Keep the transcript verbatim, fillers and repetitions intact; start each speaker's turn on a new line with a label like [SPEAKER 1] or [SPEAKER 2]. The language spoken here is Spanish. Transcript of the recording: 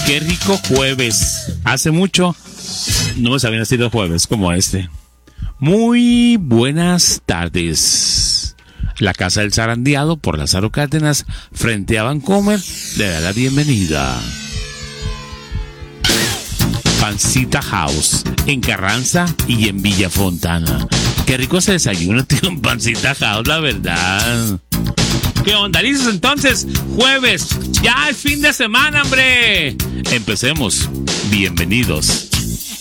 [SPEAKER 1] Qué rico jueves. Hace mucho no me sabían decir los jueves como este. Muy buenas tardes. La Casa del Zarandeado por Lázaro Cárdenas frente a Vancomer le da la bienvenida. Pancita House en Carranza y en Villa Fontana. Qué rico ese desayuno, tío, en Pancita House, la verdad. ¿Qué onda, listos entonces? Jueves, ya es fin de semana, hombre. Empecemos. Bienvenidos.